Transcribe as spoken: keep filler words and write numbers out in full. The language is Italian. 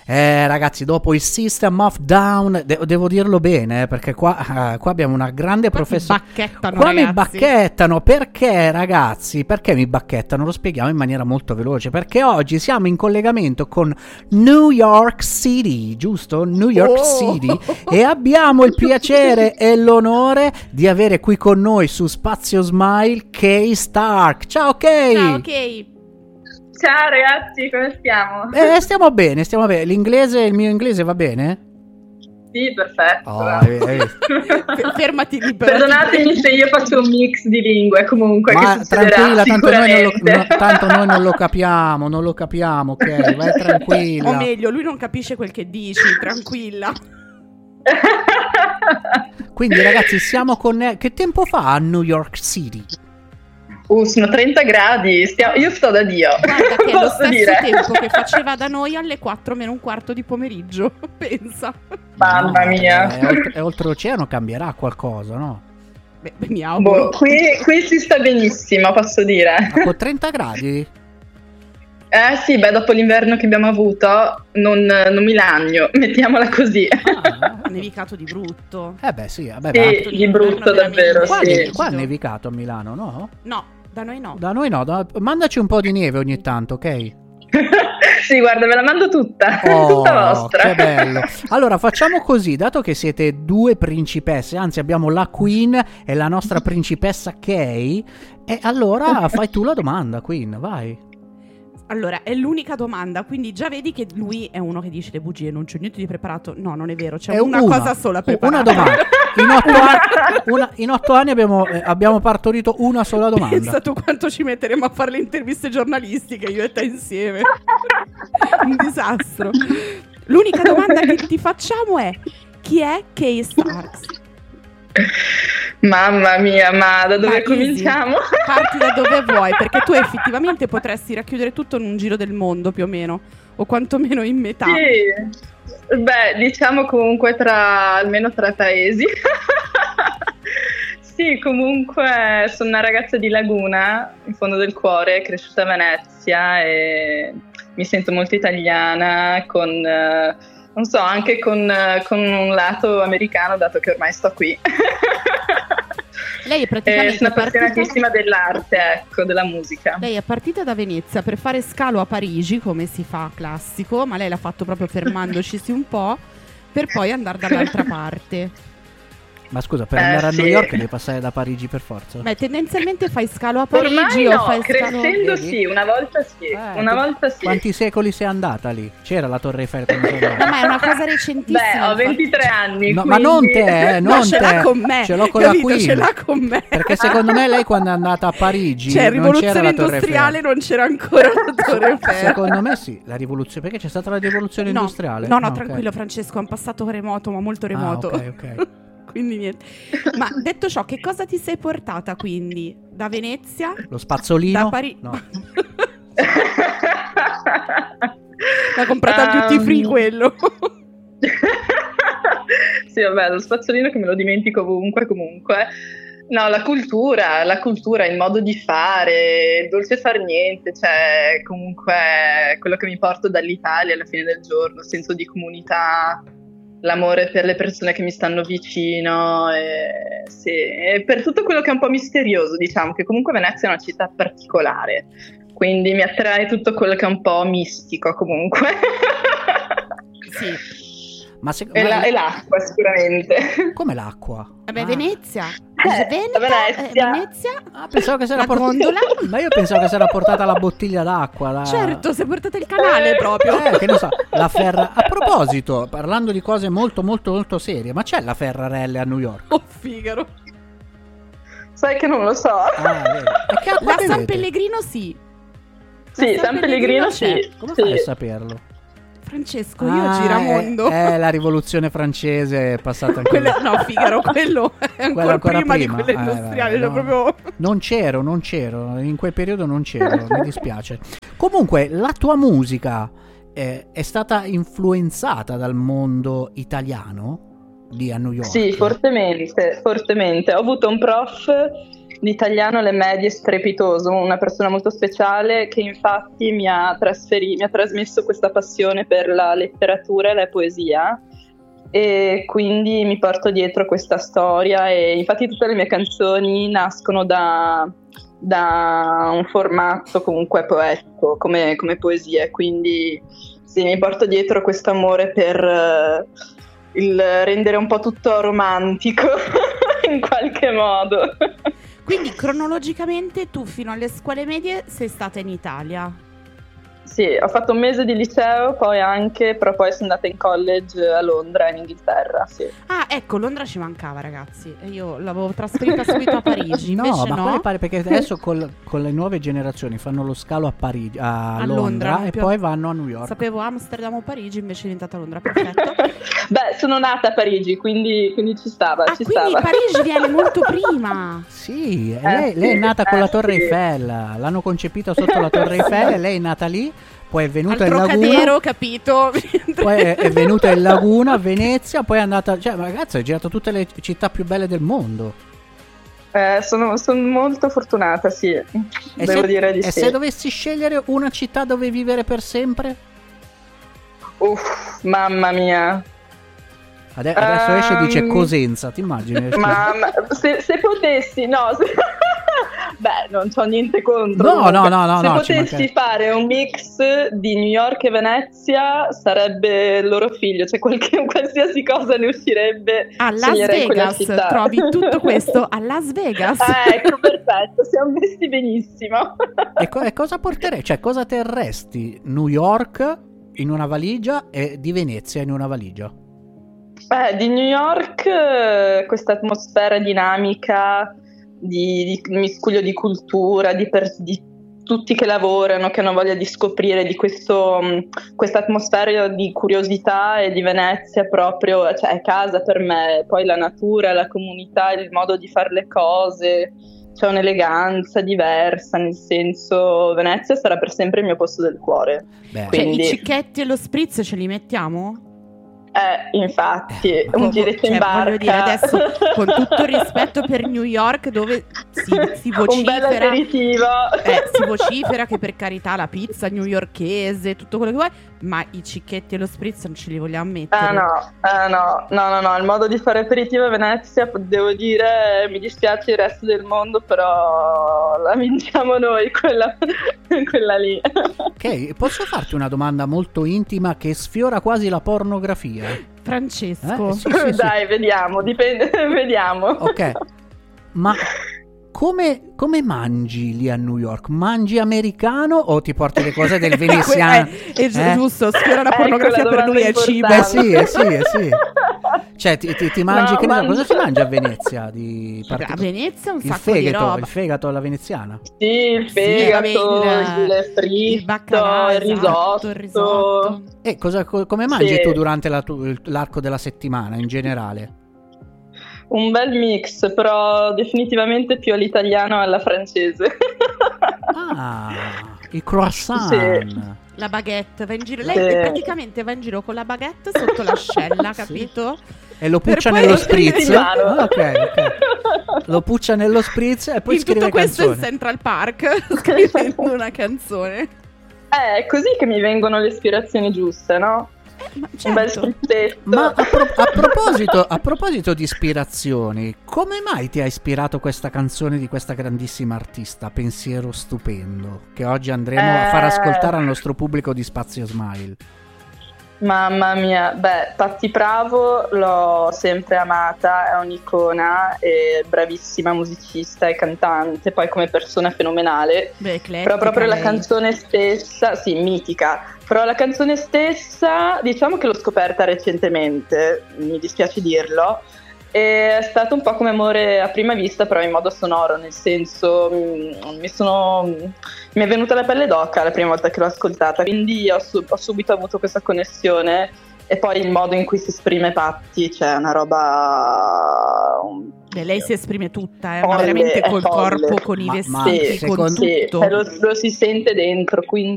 Eh ragazzi, dopo il System of Down, de- devo dirlo bene, eh, perché qua, eh, qua abbiamo una grande professionalità. Bacchettano, Qua ragazzi. mi bacchettano, perché ragazzi? Perché mi bacchettano? Lo spieghiamo in maniera molto veloce, perché oggi siamo in collegamento con New York City, giusto? New York Oh. City, e abbiamo il piacere e l'onore di avere qui con noi su Spazio Smile Kay Stark. Ciao Kay! Ciao, ok. Ciao ragazzi, come stiamo? Eh, stiamo bene, stiamo bene. L'inglese, il mio inglese va bene? Sì, perfetto. Oh, hai- hai visto? F- fermati lì, però. Perdonatemi se io faccio un mix di lingue, comunque, Ma che succederà tranquilla, tanto noi, non lo, sicuramente. no, tanto noi non lo capiamo, non lo capiamo, ok? Vai tranquilla. O meglio, lui non capisce quel che dici, tranquilla. Quindi ragazzi, siamo con... Che tempo fa a New York City? Uh, sono trenta gradi, stiamo... io sto da Dio. Guarda che è lo Posso stesso dire? tempo che faceva da noi alle quattro meno un quarto di pomeriggio, pensa. Mamma No, mia. È, oltre, è oltreoceano, cambierà qualcosa, no? Beh, mi auguro. Boh, qui, qui si sta benissimo, posso dire. Ma con trenta gradi? Eh sì, beh, dopo l'inverno che abbiamo avuto, non, non mi lagno, mettiamola così. Ah, Ha nevicato di brutto. eh beh sì, vabbè, Sì, ma- di brutto davvero, qua, sì. qua è nevicato a Milano, no? No, da noi no. Da noi no, da- mandaci un po' di neve ogni tanto, ok? Sì, guarda, ve la mando tutta, Oh, tutta vostra. che bello. Allora facciamo così, dato che siete due principesse, anzi abbiamo la Queen e la nostra principessa Kay, e allora fai tu la domanda, Queen, vai. Allora, è l'unica domanda, quindi già vedi che lui è uno che dice le bugie, non c'è niente di preparato. No, non è vero, c'è È una, cosa sola preparata. Una domanda. In otto anni, una- in otto anni abbiamo, eh, abbiamo partorito una sola domanda. Pensa tu quanto ci metteremo a fare le interviste giornalistiche, io e te insieme. Un disastro. L'unica domanda che ti facciamo è: chi è Kay Starks? Mamma mia, ma da dove Vai, cominciamo? easy. Parti da dove vuoi, perché tu effettivamente potresti racchiudere tutto in un giro del mondo più o meno, o quantomeno in metà. Sì, beh, diciamo comunque tra almeno tre paesi. Sì, comunque sono una ragazza di Laguna, in fondo del cuore, cresciuta a Venezia e mi sento molto italiana, con, eh, non so, anche con, eh, con un lato americano, dato che ormai sto qui. Lei è E praticamente sono partita, appassionatissima dell'arte, ecco, della musica. lei è partita da Venezia per fare scalo a Parigi, come si fa classico, ma lei l'ha fatto proprio fermandoci un po', per poi andare dall'altra parte. Ma scusa, per Eh, andare a sì. New York devi passare da Parigi per forza? Beh, tendenzialmente fai scalo a Parigi Ormai o no, fai scalo... crescendo Vedi? sì, una volta sì, Eh, una tu- volta sì. Quanti secoli sei andata lì? C'era la Torre Eiffel quando sei andata? No, ma è una cosa recentissima. Beh, ho infatti. ventitré anni, No, ma quindi- non te, eh, No, non ce te. l'ha con me. Ce l'ho con capito? la Queen. Ce l'ha con me. Perché secondo me lei quando è andata a Parigi Cioè, non c'era rivoluzione la Torre industriale Eiffel. non c'era ancora la Torre Eiffel. Secondo me sì, la rivoluzione, perché c'è stata la rivoluzione No, industriale. no, no, Ah, ok. tranquillo Francesco, è un passato remoto, ma molto Ah, remoto. ok, ok. Quindi niente. Ma detto ciò, che cosa ti sei portata quindi? Da Venezia? Lo spazzolino? Da Parigi? No. L'ha comprata al duty free Um, quello. Sì, vabbè, lo spazzolino che me lo dimentico ovunque comunque. No, la cultura, la cultura, il modo di fare, il dolce far niente, cioè comunque quello che mi porto dall'Italia alla fine del giorno, il senso di comunità, l'amore per le persone che mi stanno vicino, e, sì, e per tutto quello che è un po' misterioso, diciamo, che comunque Venezia è una città particolare, quindi mi attrae tutto quello che è un po' mistico comunque. Sì. Ma se- E, ma- la- e l'acqua sicuramente. come l'acqua? Vabbè, Ah. Venezia. Eh, Veneto, Venezia. eh, Venezia. Ah, pensavo che si era La portata gondola? Ma io pensavo che si era portata la bottiglia d'acqua. La... Certo, se portate il canale proprio. Eh, che ne so, la Ferra. A proposito, parlando di cose molto, molto, molto serie, ma c'è la Ferrarelle a New York? Oh, Figaro. Sai che non lo so. Ah, vedi. E che acqua La San bevete? Pellegrino sì. Sì, San San Pellegrino Pellegrino sì. Come sì. fai a saperlo? Francesco, io Ah, giramondo. È, è la rivoluzione francese è passata anche Quella- lì. no, Figaro, quello è ancora, Quello ancora prima, prima. di quella Eh, industriale. vabbè, cioè no. proprio... Non c'ero, non c'ero, in quel periodo non c'ero, mi dispiace. Comunque, la tua musica eh, è stata influenzata dal mondo italiano lì a New York? Sì, fortemente, fortemente. Ho avuto un prof di italiano alle medie strepitoso, una persona molto speciale che infatti mi ha, trasferi- mi ha trasmesso questa passione per la letteratura e la poesia, e quindi mi porto dietro questa storia, e infatti tutte le mie canzoni nascono da, da un formato comunque poetico, come, come poesie, quindi sì, mi porto dietro questo amore per uh, il rendere un po' tutto romantico in qualche modo. Quindi cronologicamente tu fino alle scuole medie sei stata in Italia? Sì, ho fatto un mese di liceo, poi anche, però poi sono andata in college a Londra, in Inghilterra, sì. Ah, ecco, Londra ci mancava, ragazzi. E io l'avevo trasferita subito a Parigi. No, invece ma no. quelle pare, perché adesso col, con le nuove generazioni fanno lo scalo a Parigi, a, A Londra, Londra, e più- poi vanno a New York. Sapevo Amsterdam o Parigi, invece è diventata Londra, perfetto. Beh, sono nata a Parigi, quindi, quindi ci stava, Ah, ci quindi stava. Parigi viene molto prima. Sì, e Eh, lei, lei è sì, nata con eh, la Torre sì. Eiffel, l'hanno concepita sotto la Torre Eiffel, e lei è nata lì, poi è Al venuta in Laguna, Trocadero, capito? poi è, è venuta in Laguna, a Venezia, poi è andata, cioè ragazzi, ha girato tutte le città più belle del mondo. Eh, sono, sono molto fortunata, sì, E devo se, dire di e sì. se dovessi scegliere una città dove vivere per sempre? Uff, mamma mia. Ade- adesso esce e dice Ehm, Cosenza, ti immagini? Mamma, se, se potessi, no, se- beh, non c'ho niente contro. No, comunque. no, no, no, Se no, ci potessi manca- fare un mix di New York e Venezia, sarebbe il loro figlio, cioè qualche, qualsiasi cosa ne uscirebbe. A Las sceglierei quella Vegas città. trovi tutto questo a Las Vegas. Ah, ecco, perfetto, siamo messi benissimo. E, co- e cosa porterei? Cioè, cosa terresti? New York in una valigia e di Venezia in una valigia? Eh, di New York eh, questa atmosfera dinamica di, di miscuglio di cultura, di, per- di tutti che lavorano, che hanno voglia di scoprire di questo, mh, questa atmosfera di curiosità, e di Venezia proprio, cioè è casa per me, poi la natura, la comunità, il modo di fare le cose, c'è un'eleganza diversa, nel senso Venezia sarà per sempre il mio posto del cuore. Beh, Cioè, Quindi- i cicchetti e lo spritz ce li mettiamo? Eh, infatti, un Come- giretto cioè, in barca. voglio dire, adesso, con tutto il rispetto per New York, dove si, si un bel vocifera aperitivo. eh, si vocifera che per carità la pizza newyorkese, tutto quello che vuoi, ma i cicchetti e lo spritz non ce li vogliamo mettere. Ah no, ah no, no, no, no, il modo di fare aperitivo a Venezia, devo dire, mi dispiace il resto del mondo, però la vinciamo noi, quella, quella lì. ok, posso farti una domanda molto intima che sfiora quasi la pornografia? Francesco, Eh, sì, sì, sì. Dai, vediamo, dipende, vediamo. Ok, ma come, come mangi lì a New York? Mangi americano o ti porti le cose del veneziano? è, è Eh? giusto, sfiora la Ecco pornografia la per lui è domanda cibo. Eh importante. sì, eh sì, eh sì. Cioè ti, ti, ti mangi, No, che ne so, mangio- cosa si mangia a Venezia? Di A partic- Venezia un il sacco di fegato, roba. il fegato alla veneziana. Sì, il Sì, fegato, vabbè, il- il fritto, il baccalà, il risotto. esatto, il risotto. E cosa, co- come mangi Sì. tu durante la tu- l'arco della settimana in generale? Un bel mix, però definitivamente più all'italiano e alla francese. Ah, il croissant. Sì. La baguette, va in giro. Lei Sì. praticamente va in giro con la baguette sotto l'ascella, Sì. capito? E lo Per puccia poi nello scrivere spritz. in mano. Ah, ok, ok. Lo puccia nello spritz e poi in scrive tutto questo in canzone. Central Park scrivendo una canzone. Eh, è così che mi vengono le ispirazioni giuste, no? Eh, ma Un bel certo. sprizzetto. Ma a, pro- a proposito, a proposito di ispirazioni, come mai ti ha ispirato questa canzone di questa grandissima artista, Pensiero Stupendo, che oggi andremo a far Eh. ascoltare al nostro pubblico di Spazio Smile? Mamma mia, beh, Patti Bravo l'ho sempre amata, è un'icona, è bravissima musicista e cantante, poi come persona fenomenale. Beh, eclettica Però proprio la lei. canzone stessa, sì, mitica, però la canzone stessa diciamo che l'ho scoperta recentemente, mi dispiace dirlo, e è stato un po' come amore a prima vista, però in modo sonoro, nel senso mm, mi sono mi è venuta la pelle d'oca la prima volta che l'ho ascoltata, quindi ho, su- ho subito avuto questa connessione, e poi il modo in cui si esprime Patti, cioè una roba. Beh, lei si esprime tutta, eh, ma Folle, veramente è col folle. corpo, con i Ma- ma vestiti, sì, con secondo- Sì, tutto. cioè lo, lo si sente dentro, quindi